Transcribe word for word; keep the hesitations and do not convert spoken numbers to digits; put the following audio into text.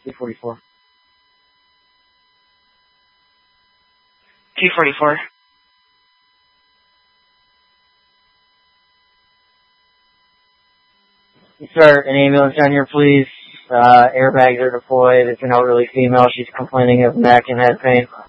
two forty-four. two forty-four. Sir, an ambulance down here, please. Uh, airbags are deployed. It's an elderly female. She's complaining of neck and head pain.